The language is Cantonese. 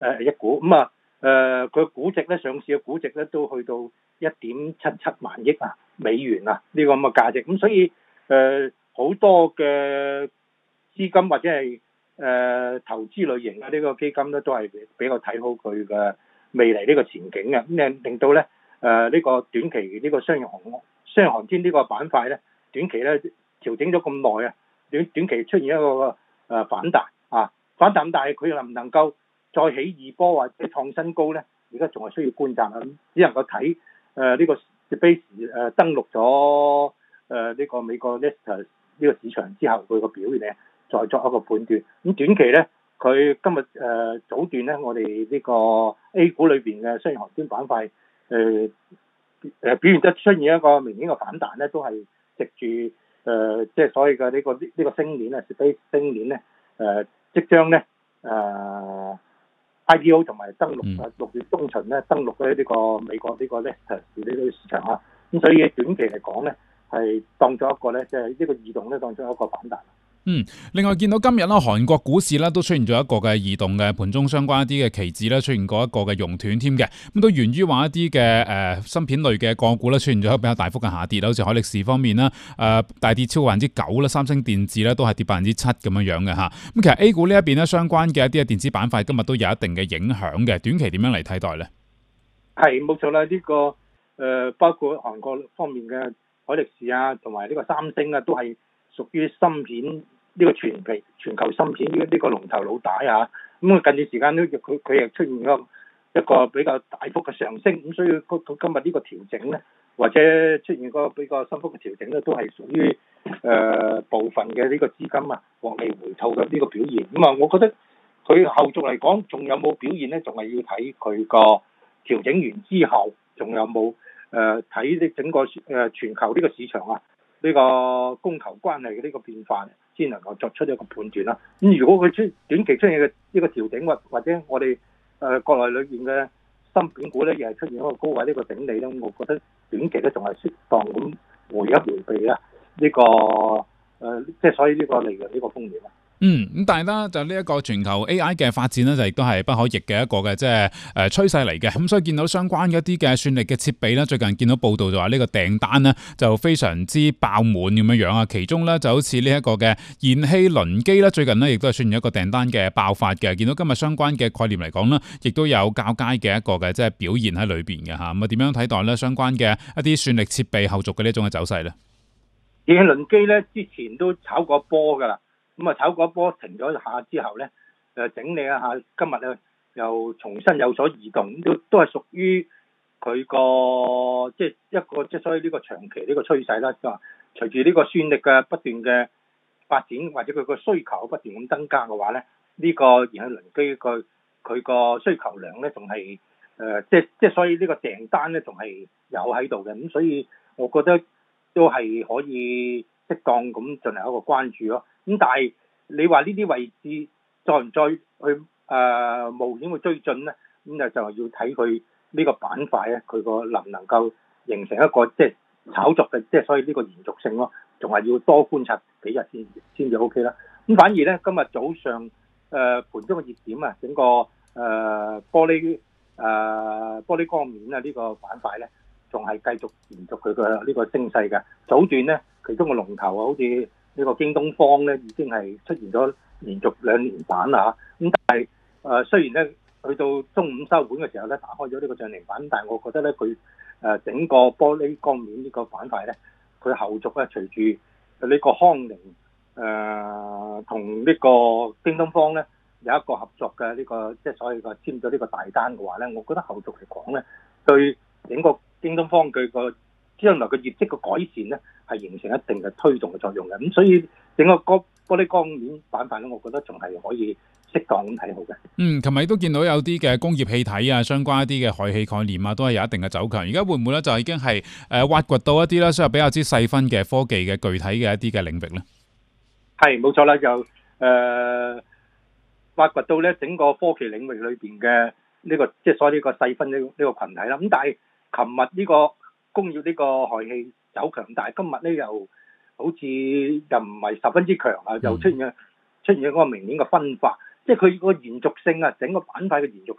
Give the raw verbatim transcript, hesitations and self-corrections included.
誒一股，咁啊誒佢估值咧上市嘅估值咧都去到一點七七萬億啊美元啊呢個咁嘅價值，咁所以誒好多嘅資金或者係誒投資類型嘅呢個基金咧都係比較睇好佢嘅未來呢個前景嘅，咁令到咧誒呢個短期呢個商業航商業航天呢個板塊咧短期咧調整咗咁耐啊，短短期出現一個誒反彈啊反彈，但係佢能唔能夠再起二波或者創新高咧？而家仲係需要觀察啊，只能夠睇誒呢個 Space 誒登陸咗誒呢個美國 Nasdaq 呢個市場之後佢個表現咧，再作一個判斷。咁短期咧，佢今日誒、呃、早段咧，我哋呢個 A 股裏邊嘅商業航天板塊誒誒表現得出現一個明顯嘅反彈咧，都係藉住誒即係所謂嘅呢個呢、這個星鏈啊 Space 星鏈咧誒即將咧誒。呃 I P O 同埋登陸啊，六月中旬咧登陸咧呢個美國呢個 Nasdaq 呢個市場啊，咁所以短期嚟講咧係當咗一個咧，即係呢個異動咧當咗一個反彈。 嗯，另外見到今日啦，韓國股市咧都出現咗一個嘅異動嘅盤中相關一啲嘅期指咧出現過一個嘅熔斷添嘅，咁都源於話一啲嘅誒芯片類嘅個股咧出現咗比較大幅嘅下跌啦，好似海力士方面啦，誒、呃、大跌超過百分之九啦，三星電子咧都係跌百分之七咁樣樣嘅嚇。咁其實 A 股呢一邊咧相關嘅一啲嘅電子板塊今日都有一定嘅影響嘅，短期點樣嚟睇待咧？ 係冇錯啦，呢、這個誒、呃、包括韓國方面嘅海力士啊，同埋呢個三星啊，都係屬於芯片。呢個全皮全球芯片呢呢個龍頭老大啊，咁啊近段時間都佢佢又出現咗一個比較大幅嘅上升，咁所以佢佢今日呢個調整咧，或者出現個比較深幅嘅調整咧，都係屬於誒部分嘅呢個資金啊獲利回吐嘅呢個表現。咁啊，我覺得佢後續嚟講仲有冇表現咧，仲係要睇佢個調整完之後，仲有冇誒睇呢整個誒全球呢個市場啊呢個供求關係嘅呢個變化，先能夠作出一個判斷啦。咁如果佢出短期出現嘅呢個調整，或或者我哋誒、呃、國內裏邊嘅芯片股咧，又係出現一個高位呢個整理咧，我覺得短期咧仲係適當咁回一回避啦。呢、這個誒、呃、即係所以呢個利潤呢個風險啊。 嗯，咁但係咧就呢一個全球 A I 嘅發展咧，就亦都係不可逆嘅一個嘅即係誒趨勢嚟嘅。咁所以見到相關嘅一啲嘅算力嘅設備咧，最近見到報道就話呢個訂單咧就非常之爆滿咁樣樣啊。其中咧就好似呢一個嘅燃氣輪機咧，最近咧亦都係出現一個訂單嘅爆發嘅。見到今日相關嘅概念嚟講咧，亦都有較佳嘅一個嘅即係表現喺裏邊嘅嚇。咁啊點樣睇待咧相關嘅一啲算力設備後續嘅呢一種嘅走勢咧？ 燃氣輪機咧之前都炒過波㗎啦。咁啊，炒嗰波停咗下之後咧，誒整理一下，今日咧又重新有所移動，都都係屬於佢個即係一個即係所以呢個長期呢個趨勢啦。就話隨住呢個算力嘅不斷嘅發展，或者佢個需求不斷咁增加嘅話咧，呢、這個燃氣輪機個佢個需求量咧仲係誒即係即係所以呢個訂單咧仲係有喺度嘅。咁所以我覺得都係可以適當咁進行一個關注咯。咁但係你話呢啲位置再唔再去誒、呃、冒險去追進咧？咁就就係要睇佢呢個板塊咧，佢個能唔能夠形成一個即係炒作嘅，即係所以呢個延續性咯，仲係要多觀察幾日先先至 O K 啦。咁反而咧今日早上誒、呃、盤中嘅熱點啊，整個誒、呃、玻璃誒、呃、玻璃光面啊呢個板塊咧，仲係繼續延續佢嘅呢個升勢嘅。早段咧，其中個龍頭啊，好似呢個京東方咧已經係出現咗連續兩年板啦嚇，咁但係誒、呃、雖然咧去到中午收盤嘅時候咧打開咗呢個漲停板，但係我覺得咧佢誒整個玻璃光面呢個板塊咧，佢後續咧隨住呢個康寧誒同呢個京東方咧有一個合作嘅呢、這個即係所謂個簽咗呢個大單嘅話咧，我覺得後續嚟講咧對整個京東方佢個將來嘅業績嘅改善咧，係形成一定嘅推動嘅作用嘅。咁所以整個玻璃光面板塊咧，我覺得仲係可以適當咁睇好嘅。 嗯，琴日都見到有啲嘅工業氣體啊，相關一啲嘅氦氣概念啊，都係有一定嘅走強。而家會唔會咧就已經係誒挖掘到一啲咧，所謂比較之細分嘅科技嘅具體嘅一啲嘅領域咧？係冇錯啦，就誒、呃、挖掘到咧整個科技領域裏邊嘅呢個即係所謂呢個細分呢呢個羣體啦。咁但係琴日呢個工業呢個氦氣走強，但係今日咧又好似又唔係十分之強啊，又出現咗出現咗嗰個明顯嘅分化，即係佢個延續性啊，整個板塊嘅延續